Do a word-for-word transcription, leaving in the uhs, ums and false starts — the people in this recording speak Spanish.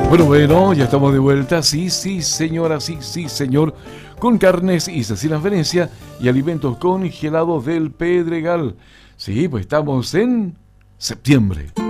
Bueno, bueno, ya estamos de vuelta. Sí, sí, señora, sí, sí, señor. Con Carnes y Cecilia Venecia y alimentos congelados del Pedregal. Sí, pues estamos en septiembre.